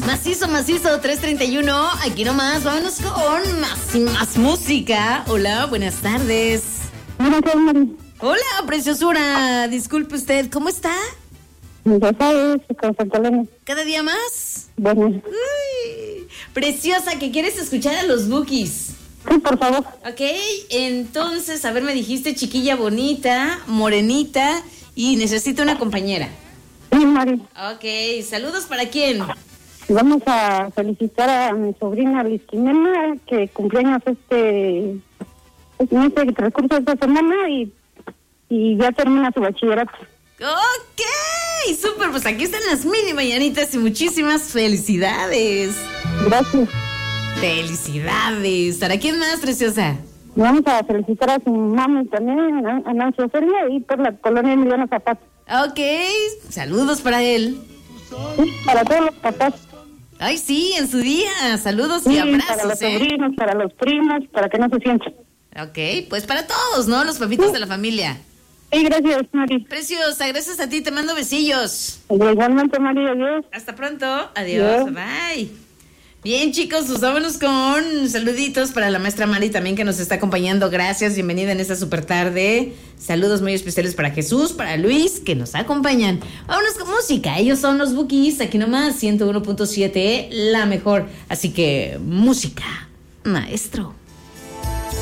Macizo, 331. Aquí nomás, vámonos con más y más música. Hola, buenas tardes. Buenas tardes, Mari. Hola, preciosura. Disculpe usted, ¿cómo está? Ya sabes, con Santa Elena. ¿Cada día más? Bueno. Uy, preciosa, ¿que quieres escuchar a los Bukis? Sí, por favor. Ok, entonces, a ver, me dijiste chiquilla bonita, morenita y necesito una compañera. Sí, Mari. Ok, saludos para quién. Vamos a felicitar a mi sobrina Liz Jimena, que cumpleaños en este transcurso de esta semana y ya termina su bachillerato. Ok, súper, pues aquí están las mini mañanitas y muchísimas felicidades. Gracias. Felicidades. ¿Para quién más, preciosa? Vamos a felicitar a su mami también, a Nancy Ofelia, y por la colonia Emiliano Zapata. Ok, saludos para él. Sí, para todos los papás. Ay, sí, en su día. Saludos Sí, y abrazos, para los sobrinos, para los primos, para que no se sientan. Ok, pues para todos, ¿no? Los papitos de la familia. Sí, gracias, Mari. Preciosa, gracias a ti, te mando besillos. Igualmente, Mari, adiós. Hasta pronto, adiós, bye. Bien, chicos, pues vámonos con saluditos para la maestra Mari también que nos está acompañando. Gracias, bienvenida en esta super tarde. Saludos muy especiales para Jesús, para Luis, que nos acompañan. Vámonos con música, ellos son los Bukis, aquí nomás, 101.7, la mejor. Así que, música, maestro.